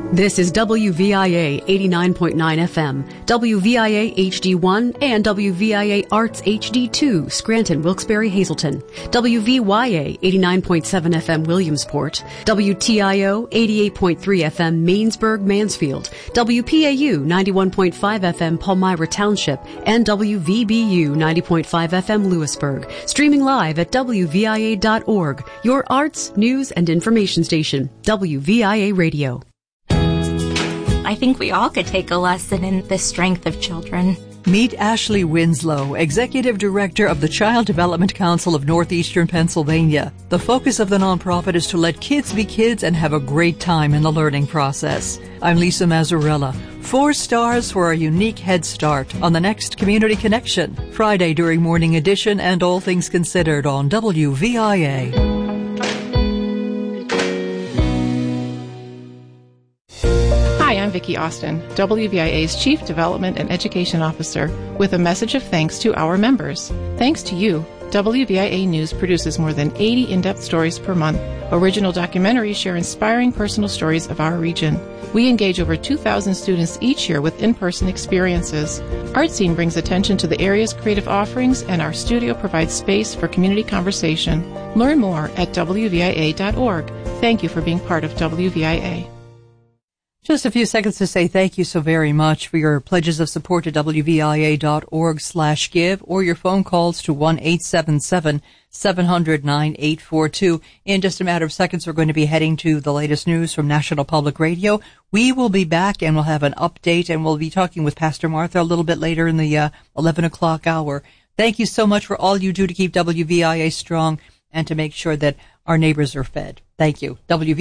This is WVIA 89.9 FM, WVIA HD1, and WVIA Arts HD2, Scranton, Wilkes-Barre, Hazleton, WVYA 89.7 FM, Williamsport, WTIO 88.3 FM, Mainsburg, Mansfield, WPAU 91.5 FM, Palmyra Township, and WVBU 90.5 FM, Lewisburg. Streaming live at WVIA.org, your arts, news, and information station, WVIA Radio. I think we all could take a lesson in the strength of children. Meet Ashley Winslow, Executive Director of the Child Development Council of Northeastern Pennsylvania. The focus of the nonprofit is to let kids be kids and have a great time in the learning process. I'm Lisa Mazzarella. 4 stars for a unique head start on the next Community Connection, Friday during Morning Edition and All Things Considered on WVIA. Hi, I'm Vicki Austin, WVIA's Chief Development and Education Officer, with a message of thanks to our members. Thanks to you, WVIA News produces more than 80 in-depth stories per month. Original documentaries share inspiring personal stories of our region. We engage over 2,000 students each year with in-person experiences. ArtScene brings attention to the area's creative offerings, and our studio provides space for community conversation. Learn more at WVIA.org. Thank you for being part of WVIA. Just a few seconds to say thank you so very much for your pledges of support to WVIA.org/give or your phone calls to 1-877-700-9842. In just a matter of seconds, we're going to be heading to the latest news from National Public Radio. We will be back and we'll have an update, and we'll be talking with Pastor Martha a little bit later in the 11 o'clock hour. Thank you so much for all you do to keep WVIA strong and to make sure that our neighbors are fed. Thank you.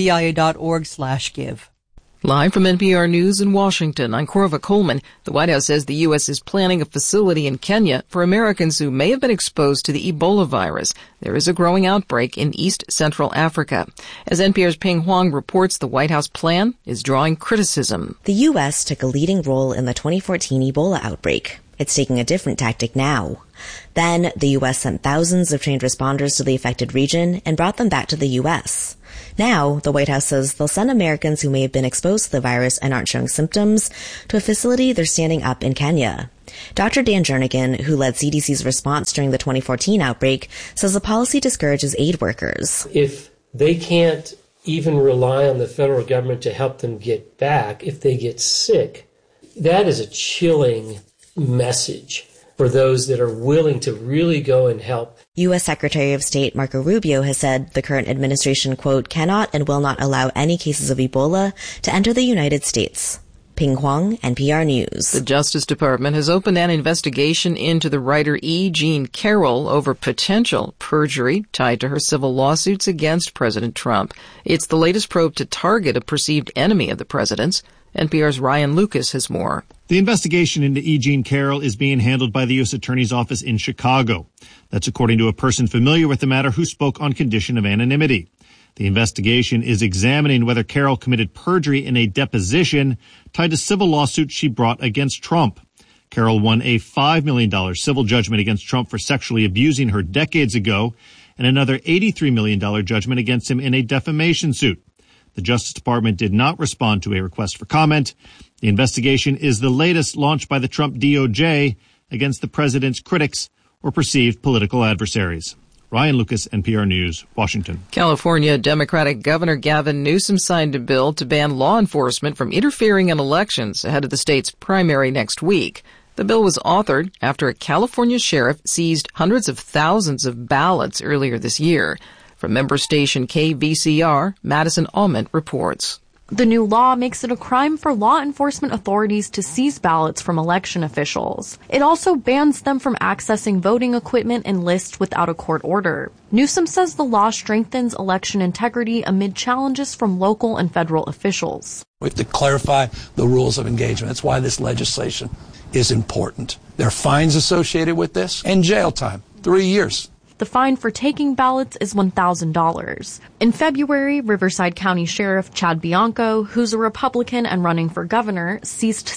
WVIA.org/give. Live from NPR News in Washington, I'm Corva Coleman. The White House says the U.S. is planning a facility in Kenya for Americans who may have been exposed to the Ebola virus. There is a growing outbreak in East Central Africa. As NPR's Ping Huang reports, the White House plan is drawing criticism. The U.S. took a leading role in the 2014 Ebola outbreak. It's taking a different tactic now. Then, the U.S. sent thousands of trained responders to the affected region and brought them back to the U.S. Now, the White House says they'll send Americans who may have been exposed to the virus and aren't showing symptoms to a facility they're standing up in Kenya. Dr. Dan Jernigan, who led CDC's response during the 2014 outbreak, says the policy discourages aid workers. If they can't even rely on the federal government to help them get back if they get sick, that is a chilling message for those that are willing to really go and help. U.S. Secretary of State Marco Rubio has said the current administration, quote, cannot and will not allow any cases of Ebola to enter the United States. Ping Huang, NPR News. The Justice Department has opened an investigation into the writer E. Jean Carroll over potential perjury tied to her civil lawsuits against President Trump. It's the latest probe to target a perceived enemy of the president's. NPR's Ryan Lucas has more. The investigation into E. Jean Carroll is being handled by the U.S. Attorney's Office in Chicago. That's according to a person familiar with the matter who spoke on condition of anonymity. The investigation is examining whether Carroll committed perjury in a deposition tied to civil lawsuits she brought against Trump. Carroll won a $5 million civil judgment against Trump for sexually abusing her decades ago, and another $83 million judgment against him in a defamation suit. The Justice Department did not respond to a request for comment. The investigation is the latest launched by the Trump DOJ against the president's critics or perceived political adversaries. Ryan Lucas, NPR News, Washington. California Democratic Governor Gavin Newsom signed a bill to ban law enforcement from interfering in elections ahead of the state's primary next week. The bill was authored after a California sheriff seized hundreds of thousands of ballots earlier this year. From member station KVCR, Madison Ament reports. The new law makes it a crime for law enforcement authorities to seize ballots from election officials. It also bans them from accessing voting equipment and lists without a court order. Newsom says the law strengthens election integrity amid challenges from local and federal officials. We have to clarify the rules of engagement. That's why this legislation is important. There are fines associated with this and jail time, 3 years. The fine for taking ballots is $1,000. In February, Riverside County Sheriff Chad Bianco, who's a Republican and running for governor, seized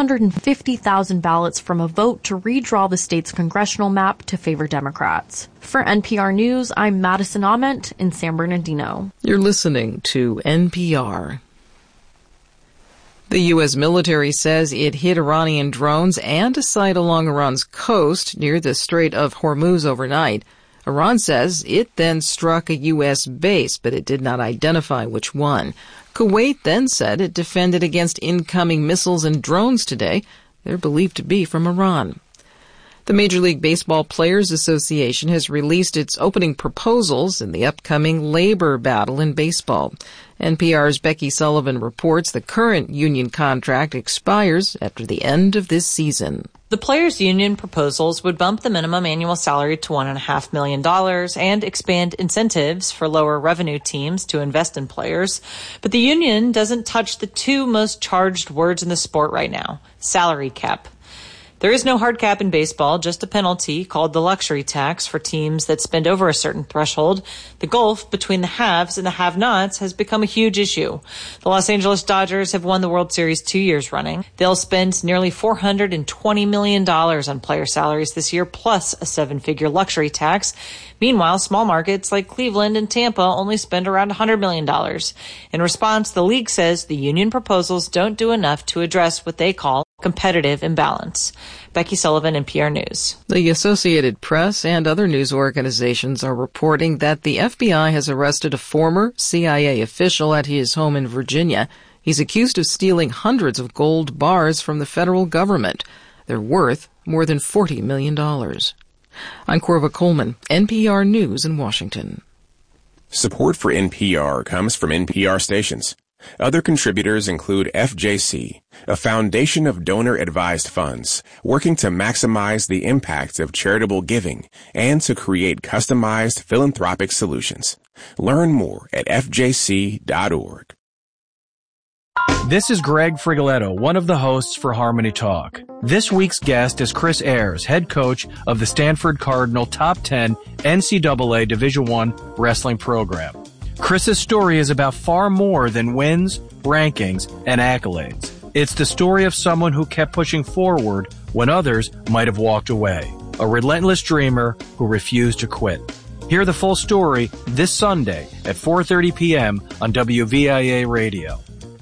650,000 ballots from a vote to redraw the state's congressional map to favor Democrats. For NPR News, I'm Madison Ament in San Bernardino. You're listening to NPR. The U.S. military says it hit Iranian drones and a site along Iran's coast near the Strait of Hormuz overnight. Iran says it then struck a U.S. base, but it did not identify which one. Kuwait then said it defended against incoming missiles and drones today. They're believed to be from Iran. The Major League Baseball Players Association has released its opening proposals in the upcoming labor battle in baseball. NPR's Becky Sullivan reports the current union contract expires after the end of this season. The Players Union proposals would bump the minimum annual salary to $1.5 million and expand incentives for lower revenue teams to invest in players. But the union doesn't touch the two most charged words in the sport right now, salary cap. There is no hard cap in baseball, just a penalty called the luxury tax for teams that spend over a certain threshold. The gulf between the haves and the have-nots has become a huge issue. The Los Angeles Dodgers have won the World Series 2 years running. They'll spend nearly $420 million on player salaries this year, plus a seven-figure luxury tax. Meanwhile, small markets like Cleveland and Tampa only spend around $100 million. In response, the league says the union proposals don't do enough to address what they call competitive imbalance. Becky Sullivan, NPR News. The Associated Press and other news organizations are reporting that the FBI has arrested a former CIA official at his home in Virginia. He's accused of stealing hundreds of gold bars from the federal government. They're worth more than $40 million. I'm Corva Coleman, NPR News in Washington. Support for NPR comes from NPR stations. Other contributors include FJC, a foundation of donor-advised funds working to maximize the impact of charitable giving and to create customized philanthropic solutions. Learn more at fjc.org. This is Greg Frigoletto, one of the hosts for Harmony Talk. This week's guest is Chris Ayers, head coach of the Stanford Cardinal Top 10 NCAA Division I wrestling program. Chris's story is about far more than wins, rankings, and accolades. It's the story of someone who kept pushing forward when others might have walked away. A relentless dreamer who refused to quit. Hear the full story this Sunday at 4:30 p.m. on WVIA Radio.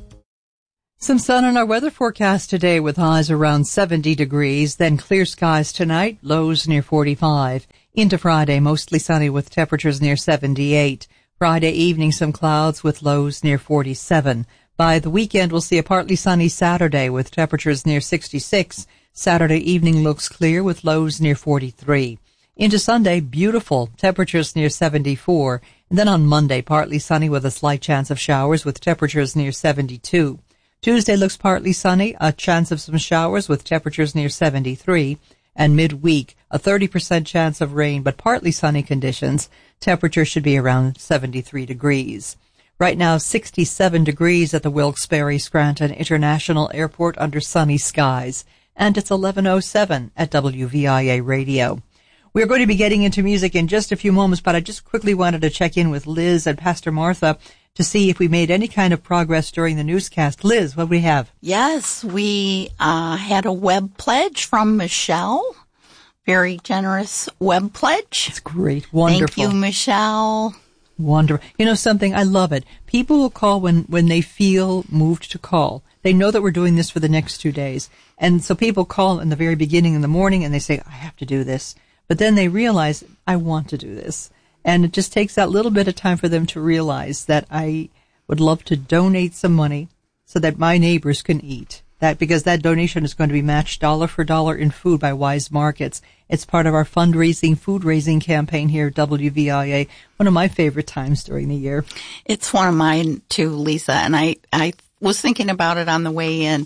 Some sun in our weather forecast today with highs around 70 degrees, then clear skies tonight, lows near 45. Into Friday, mostly sunny with temperatures near 78. Friday evening, some clouds with lows near 47. By the weekend, we'll see a partly sunny Saturday with temperatures near 66. Saturday evening looks clear with lows near 43. Into Sunday, beautiful, temperatures near 74. And then on Monday, partly sunny with a slight chance of showers with temperatures near 72. Tuesday looks partly sunny, a chance of some showers with temperatures near 73. And midweek, a 30% chance of rain, but partly sunny conditions. Temperature should be around 73 degrees. Right now, 67 degrees at the Wilkes-Barre Scranton International Airport under sunny skies. And it's 11:07 at WVIA Radio. We're going to be getting into music in just a few moments, but I just quickly wanted to check in with Liz and Pastor Martha to see if we made any kind of progress during the newscast. Liz, what do we have? Yes, we had a web pledge from Michelle. Very generous web pledge. It's great. Wonderful. Thank you, Michelle. Wonderful. You know something? I love it. People will call when they feel moved to call. They know that we're doing this for the next 2 days. And so people call in the very beginning in the morning and they say, I have to do this. But then they realize, I want to do this. And it just takes that little bit of time for them to realize that I would love to donate some money so that my neighbors can eat. That because that donation is going to be matched dollar for dollar in food by Wise Markets. It's part of our fundraising, food raising campaign here at WVIA. One of my favorite times during the year. It's one of mine too, Lisa. And I was thinking about it on the way in.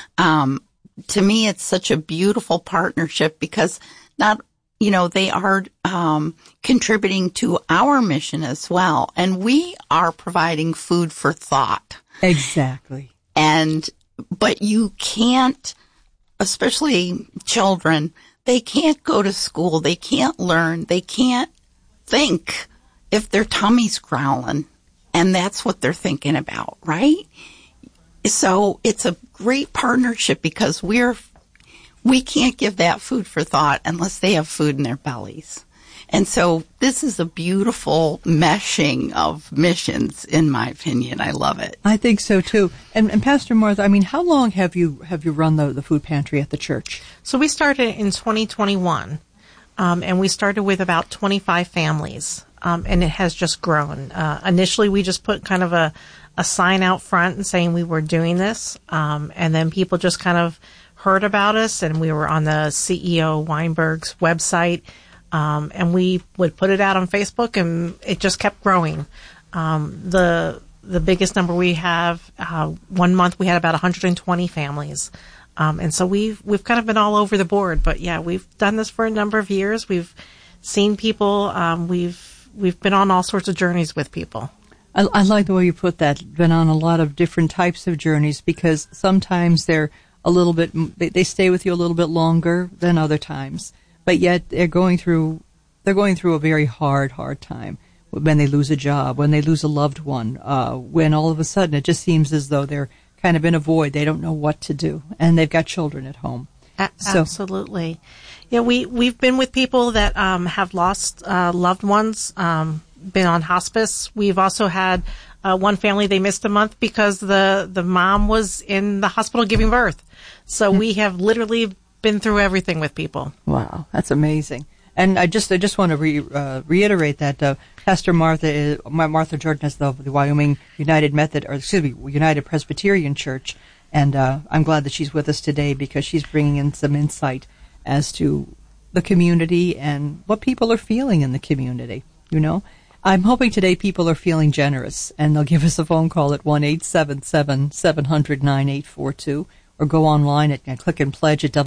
To me, it's such a beautiful partnership because they are contributing to our mission as well. And we are providing food for thought. Exactly. But you can't, especially children, they can't go to school. They can't learn. They can't think if their tummy's growling. And that's what they're thinking about, right? So it's a great partnership because we can't give that food for thought unless they have food in their bellies. And so this is a beautiful meshing of missions, in my opinion. I love it. I think so too. And Pastor Martha, I mean, how long have you run the food pantry at the church? So we started in 2021, and we started with about 25 families, and it has just grown. Initially, we just put kind of a sign out front and saying we were doing this, and then people just kind of heard about us, and we were on the CEO Weinberg's website. And we would put it out on Facebook, and it just kept growing. The biggest number we have, 1 month we had about 120 families. And so we've kind of been all over the board, but yeah, we've done this for a number of years. We've seen people, we've been on all sorts of journeys with people. I like the way you put that, been on a lot of different types of journeys, because sometimes they're a little bit, they stay with you a little bit longer than other times. But yet they're going through a very hard time when they lose a job, when they lose a loved one, when all of a sudden it just seems as though they're kind of in a void. They don't know what to do, and they've got children at home. Absolutely. Yeah, we've been with people that have lost loved ones, been on hospice. We've also had one family, they missed a month because the mom was in the hospital giving birth. So we have literally been through everything with people. Wow, that's amazing. And I just want to reiterate that Pastor Martha Jordan is the Wyoming United Presbyterian Church, and I'm glad that she's with us today because she's bringing in some insight as to the community and what people are feeling in the community. You know, I'm hoping today people are feeling generous, and they'll give us a phone call at 1-877-700-9842. Or go online and click and pledge at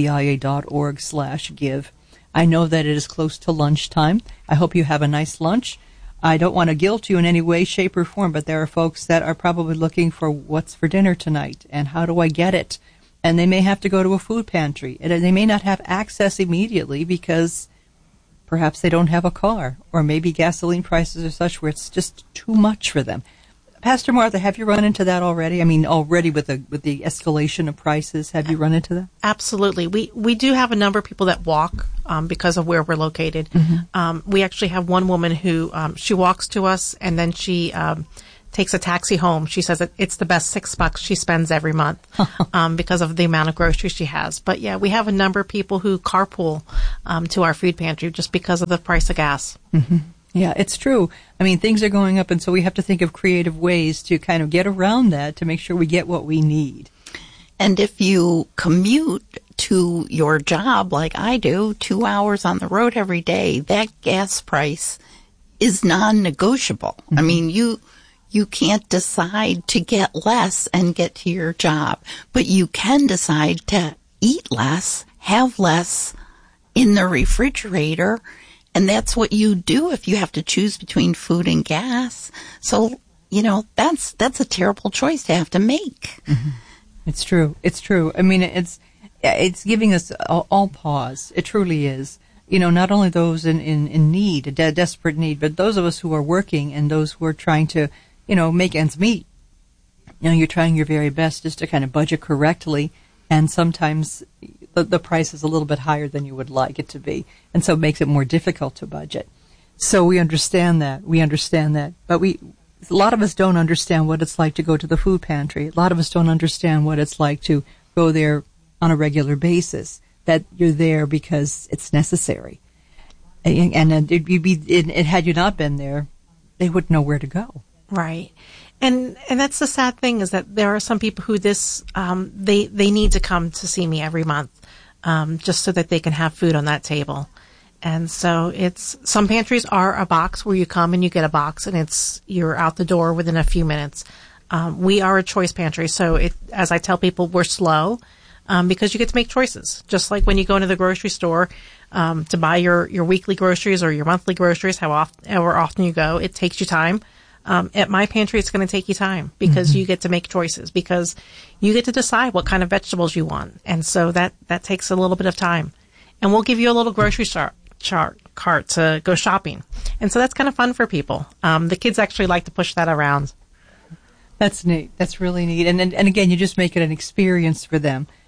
wvia.org/give. I know that it is close to lunchtime. I hope you have a nice lunch. I don't want to guilt you in any way, shape, or form, but there are folks that are probably looking for what's for dinner tonight and how do I get it? And they may have to go to a food pantry. And they may not have access immediately because perhaps they don't have a car, or maybe gasoline prices are such where it's just too much for them. Pastor Martha, have you run into that already? I mean, already with the escalation of prices, have you run into that? Absolutely. We do have a number of people that walk because of where we're located. Mm-hmm. We actually have one woman who she walks to us, and then she takes a taxi home. She says that it's the best $6 she spends every month because of the amount of groceries she has. But yeah, we have a number of people who carpool to our food pantry just because of the price of gas. Mm-hmm. Yeah, it's true. I mean, things are going up, and so we have to think of creative ways to kind of get around that to make sure we get what we need. And if you commute to your job like I do, 2 hours on the road every day, that gas price is non-negotiable. Mm-hmm. I mean, you can't decide to get less and get to your job, but you can decide to eat less, have less in the refrigerator. And that's what you do if you have to choose between food and gas. So, you know, that's a terrible choice to have to make. Mm-hmm. It's true. It's true. I mean, it's giving us all pause. It truly is. You know, not only those in need, desperate need, but those of us who are working and those who are trying to, you know, make ends meet. You know, you're trying your very best just to kind of budget correctly, and sometimes the price is a little bit higher than you would like it to be, and so it makes it more difficult to budget. So we understand that. But a lot of us don't understand what it's like to go to the food pantry. A lot of us don't understand what it's like to go there on a regular basis, that you're there because it's necessary. And had you not been there, they wouldn't know where to go. Right. And that's the sad thing, is that there are some people who they need to come to see me every month, just so that they can have food on that table. And so some pantries are a box where you come and you get a box and you're out the door within a few minutes. We are a choice pantry. So as I tell people, we're slow, because you get to make choices. Just like when you go into the grocery store, to buy your weekly groceries or your monthly groceries, however often you go, it takes you time. At my pantry, it's going to take you time because mm-hmm. you get to make choices, because you get to decide what kind of vegetables you want. And so that takes a little bit of time. And we'll give you a little grocery cart to go shopping. And so that's kind of fun for people. The kids actually like to push that around. That's neat. That's really neat. And again, you just make it an experience for them.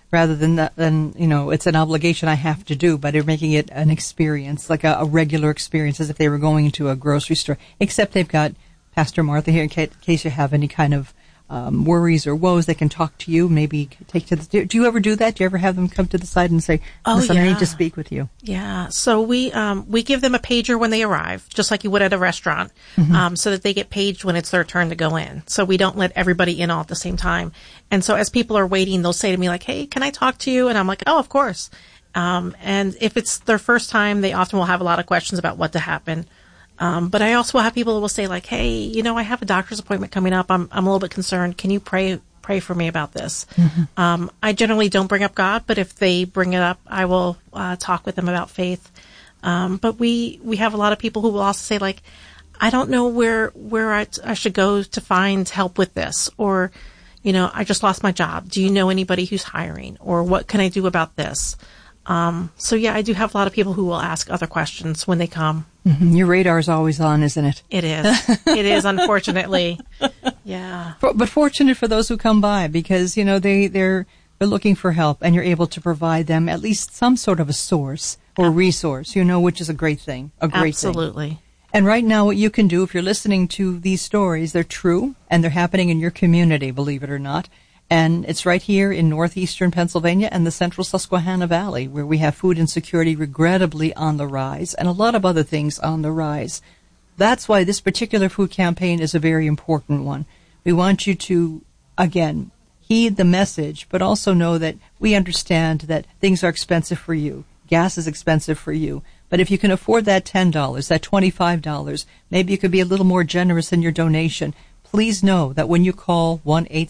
rather than it's an obligation I have to do, but they're making it an experience, like a regular experience, as if they were going into a grocery store, except they've got Pastor Martha here in case you have any kind of worries or woes. They can talk to you, maybe take to the... Do you ever do that? Do you ever have them come to the side and say, listen, I need to speak with you? Yeah. So we give them a pager when they arrive, just like you would at a restaurant, so that they get paged when it's their turn to go in. So we don't let everybody in all at the same time. And so as people are waiting, they'll say to me like, hey, can I talk to you? And I'm like, oh, of course. And if it's their first time, they often will have a lot of questions about what to happen. But I also have people who will say like, hey, I have a doctor's appointment coming up. I'm a little bit concerned. Can you pray for me about this? I generally don't bring up God, but if they bring it up, I will talk with them about faith. But we have a lot of people who will also say like, I don't know where I should go to find help with this, or, I just lost my job. Do you know anybody who's hiring, or what can I do about this? So yeah, I do have a lot of people who will ask other questions when they come. Your radar is always on, isn't it? It is. It is, unfortunately. Yeah. But fortunate for those who come by, because, they're looking for help, and you're able to provide them at least some sort of a source or resource, which is a great thing. Absolutely. Thing. And right now, what you can do, if you're listening to these stories, they're true, and they're happening in your community, believe it or not. And it's right here in northeastern Pennsylvania and the central Susquehanna Valley, where we have food insecurity regrettably on the rise, and a lot of other things on the rise. That's why this particular food campaign is a very important one. We want you to, again, heed the message, but also know that we understand that things are expensive for you. Gas is expensive for you. But if you can afford that $10, that $25, maybe you could be a little more generous in your donation. Please know that when you call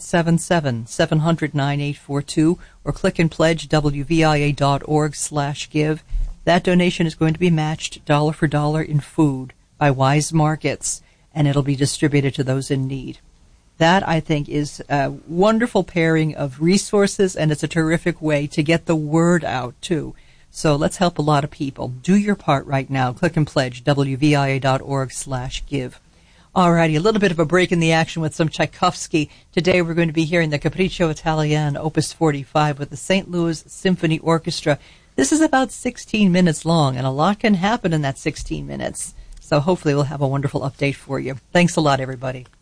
1-877-700-9842 or click and pledge wvia.org/give, that donation is going to be matched dollar for dollar in food by Wise Markets, and it'll be distributed to those in need. That, I think, is a wonderful pairing of resources, and it's a terrific way to get the word out, too. So let's help a lot of people. Do your part right now. Click and pledge wvia.org/give. Alrighty, a little bit of a break in the action with some Tchaikovsky. Today we're going to be hearing the Capriccio Italiano, Opus 45, with the St. Louis Symphony Orchestra. This is about 16 minutes long, and a lot can happen in that 16 minutes. So hopefully we'll have a wonderful update for you. Thanks a lot, everybody.